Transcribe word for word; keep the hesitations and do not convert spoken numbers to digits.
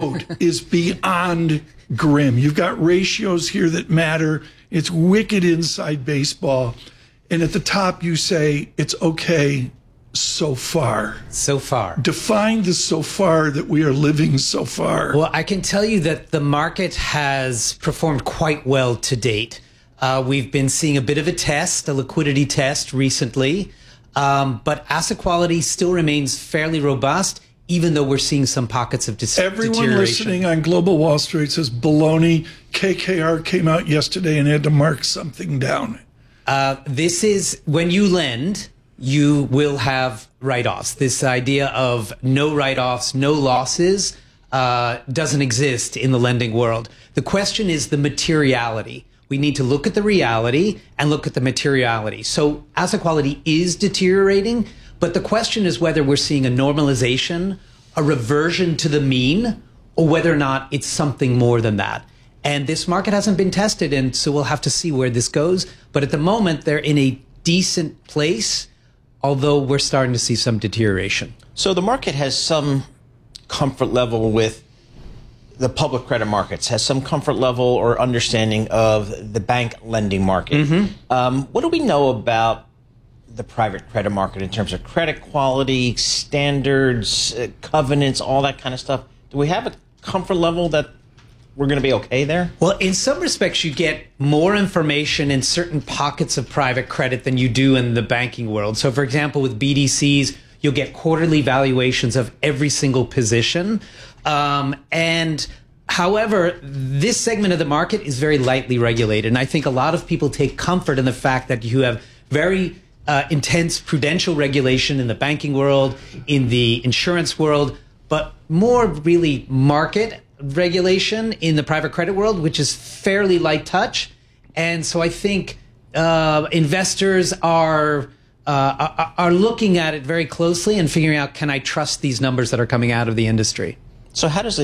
note is beyond grim. You've got ratios here that matter. It's wicked inside baseball. And at the top, you say it's okay so far. So far. Define the so far that we are living so far. Well, I can tell you that the market has performed quite well to date. Uh, we've been seeing a bit of a test, a liquidity test recently, um, but asset quality still remains fairly robust, even though we're seeing some pockets of dis- Everyone deterioration. listening on Global Wall Street says baloney. K K R came out yesterday and had to mark something down. Uh, this is when you lend, you will have write-offs. This idea of no write-offs, no losses uh, doesn't exist in the lending world. The question is the materiality. We need to look at the reality and look at the materiality. So asset quality is deteriorating, but the question is whether we're seeing a normalization, a reversion to the mean, or whether or not it's something more than that. And this market hasn't been tested, and so we'll have to see where this goes. But at the moment, they're in a decent place, although we're starting to see some deterioration. So the market has some comfort level with the public credit markets, has some comfort level or understanding of the bank lending market. Mm-hmm. Um, what do we know about the private credit market in terms of credit quality, standards, uh, covenants, all that kind of stuff? Do we have a comfort level that we're going to be okay there? Well, in some respects, you get more information in certain pockets of private credit than you do in the banking world. So, for example, with B D Cs, you'll get quarterly valuations of every single position. Um, and however, this segment of the market is very lightly regulated. And I think a lot of people take comfort in the fact that you have very uh, intense prudential regulation in the banking world, in the insurance world, but more really market regulation in the private credit world, which is fairly light touch. And so I think uh, investors are uh, are looking at it very closely and figuring out, can I trust these numbers that are coming out of the industry? So how does